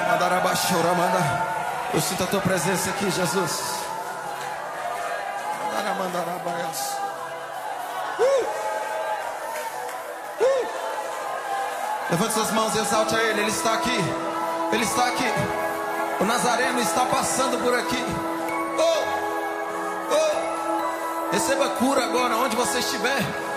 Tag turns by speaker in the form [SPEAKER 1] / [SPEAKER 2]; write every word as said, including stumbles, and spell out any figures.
[SPEAKER 1] Eu sinto a tua presença aqui, Jesus. Uh! Uh! Levante suas mãos e exalte a Ele. Ele está aqui. Ele está aqui. O Nazareno está passando por aqui. Oh! Oh! Receba cura agora, onde você estiver.